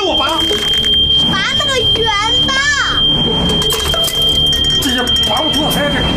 我拔。 拔那个圆的。 这也拔不出来呀，这个。